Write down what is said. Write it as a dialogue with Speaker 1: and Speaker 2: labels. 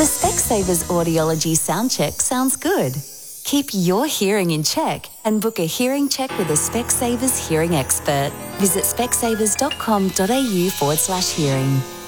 Speaker 1: The Specsavers Audiology Sound Check sounds good. Keep your hearing in check and book a hearing check with a Specsavers hearing expert. Visit specsavers.com.au/hearing.